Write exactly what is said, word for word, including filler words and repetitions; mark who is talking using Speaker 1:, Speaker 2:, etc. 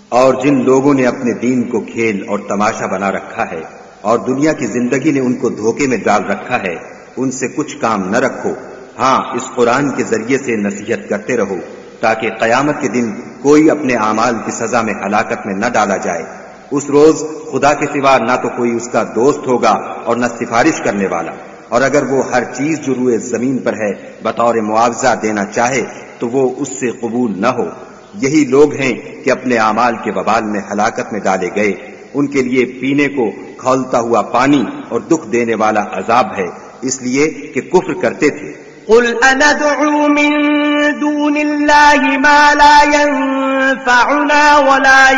Speaker 1: और जिन लोगों ने अपने दीन को खेल और तमाशा बना रखा है और दुनिया की जिंदगी ने उनको धोखे में डाल रखा है, उनसे कुछ काम न रखो। हाँ, इस कुरान के जरिए से नसीहत करते रहो ताकि कयामत के दिन कोई अपने आमाल की सजा में हलाकत में न डाला जाए। उस रोज खुदा के सिवा ना तो कोई उसका दोस्त होगा और न सिफारिश करने वाला, और अगर वो हर चीज जो रुए जमीन पर है बतौर मुआवजा देना चाहे तो वो उससे कबूल न हो। यही लोग हैं कि अपने आमाल के वबाल में हलाकत में डाले गए। उनके लिए पीने को खौलता हुआ पानी और दुख देने वाला अजाब है, इसलिए कि कुफ्र करते थे।
Speaker 2: कुल अनदउ मिन दूनिल्लाहि मा ला यंफउना वला